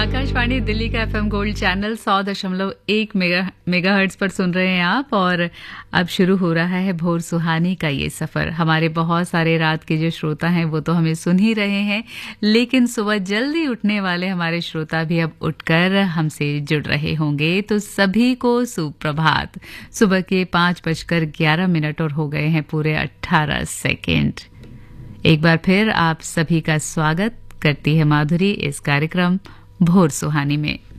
आकाशवाणी दिल्ली का FM gold channel 100.1 megahertz पर सुन रहे हैं आप। और अब शुरू हो रहा है भोर सुहानी का ये सफर। हमारे बहुत सारे रात के जो श्रोता हैं वो तो हमें सुन ही रहे हैं, लेकिन सुबह जल्दी उठने वाले हमारे श्रोता भी अब उठकर हमसे जुड़ रहे होंगे। तो सभी को सुप्रभात। सुबह के 5:11 और हो गए हैं पूरे 18 सेकेंड। एक बार फिर आप सभी का स्वागत करती है माधुरी इस कार्यक्रम भोर सुहानी में।